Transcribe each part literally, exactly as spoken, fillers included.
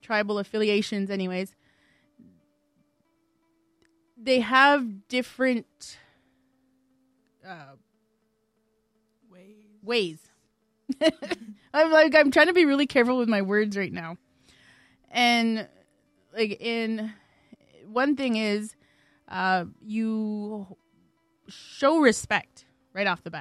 tribal affiliations anyways, they have different uh, ways. ways. I'm like, I'm trying to be really careful with my words right now. And like in one thing is uh, you show respect right off the bat.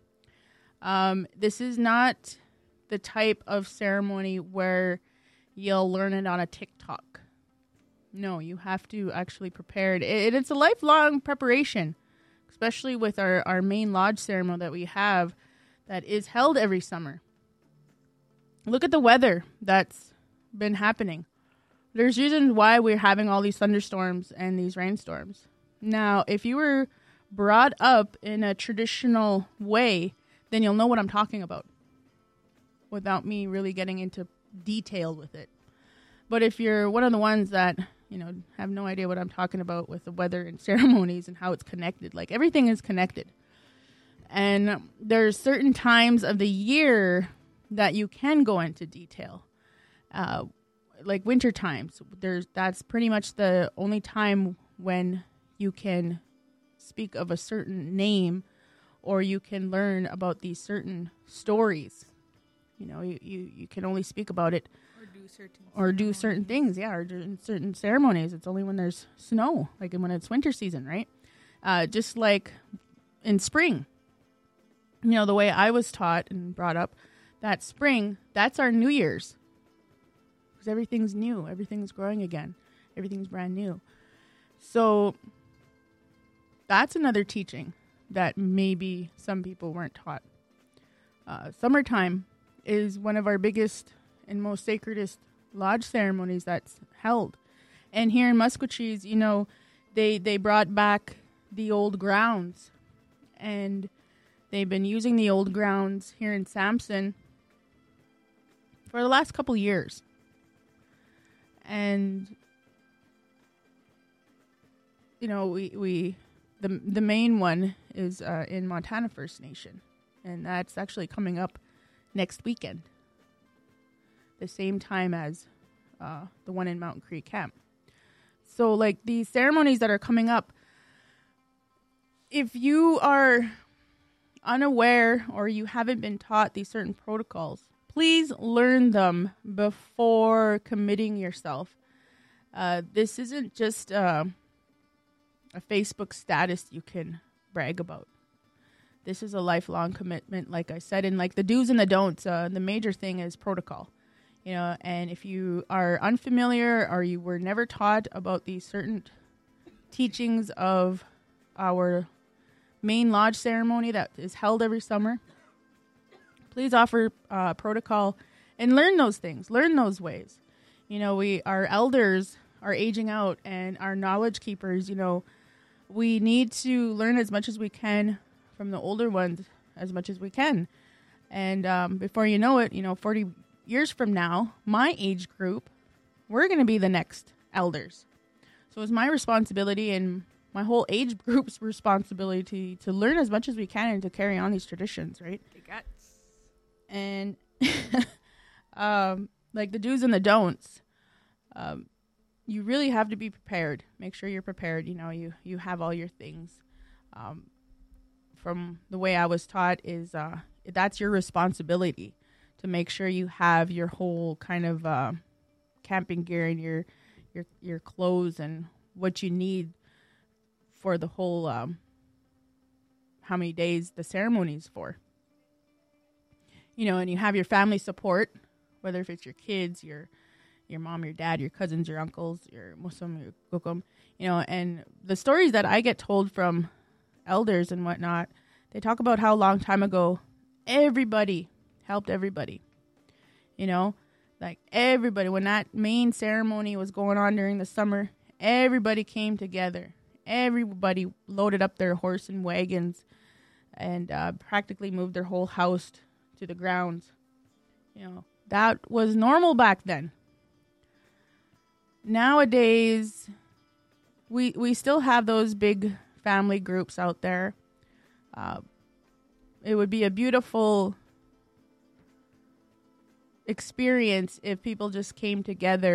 Um, this is not the type of ceremony where you'll learn it on a TikTok. No, you have to actually prepare it. it it's a lifelong preparation, especially with our, our main lodge ceremony that we have that is held every summer. Look at the weather that's been happening. There's reasons why we're having all these thunderstorms and these rainstorms. Now, if you were brought up in a traditional way, then you'll know what I'm talking about without me really getting into detail with it. But if you're one of the ones that, you know, have no idea what I'm talking about with the weather and ceremonies and how it's connected, like everything is connected. And there's certain times of the year that you can go into detail. Uh, like winter times, there's that's pretty much the only time when you can speak of a certain name or you can learn about these certain stories. You know, you, you, you can only speak about it Or do certain or do certain things, yeah, or do certain ceremonies. It's only when there's snow, like when it's winter season, right? Uh, just like in spring. You know, the way I was taught and brought up, that spring, that's our New Year's. Because everything's new. Everything's growing again. Everything's brand new. So that's another teaching that maybe some people weren't taught. Uh, summertime is one of our biggest and most sacredest lodge ceremonies that's held. And here in Maskwacis, you know, they, they brought back the old grounds. And they've been using the old grounds here in Samson for the last couple years. And, you know, we, we the the main one is uh, in Montana First Nation. And that's actually coming up next weekend. The same time as uh, the one in Mountain Creek Camp. So, like, these ceremonies that are coming up, if you are unaware or you haven't been taught these certain protocols, please learn them before committing yourself. Uh, this isn't just uh, a Facebook status you can brag about. This is a lifelong commitment, like I said, and like the do's and the don'ts. Uh, the major thing is protocol, you know. And if you are unfamiliar or you were never taught about these certain teachings of our main lodge ceremony that is held every summer, please offer uh, protocol and learn those things, learn those ways. You know, we, our elders are aging out and our knowledge keepers, you know, we need to learn as much as we can from the older ones as much as we can. And um, before you know it, you know, forty years from now, my age group, we're going to be the next elders. So it's my responsibility and my whole age group's responsibility to, to learn as much as we can and to carry on these traditions, right? The guts. And um, like the do's and the don'ts, um, you really have to be prepared. Make sure you're prepared. You know, you, you have all your things. Um, from the way I was taught is uh, that's your responsibility to make sure you have your whole kind of uh, camping gear and your your your clothes and what you need for the whole um, how many days the ceremony is for. You know, and you have your family support, whether if it's your kids, your your mom, your dad, your cousins, your uncles, your Muslim, your Gukum, you know, and the stories that I get told from elders and whatnot, they talk about how a long time ago everybody helped everybody. You know, like everybody, when that main ceremony was going on during the summer, everybody came together. Everybody loaded up their horse and wagons and uh, practically moved their whole house to the grounds. You know, that was normal back then. Nowadays, we we still have those big family groups out there. Uh, it would be a beautiful experience if people just came together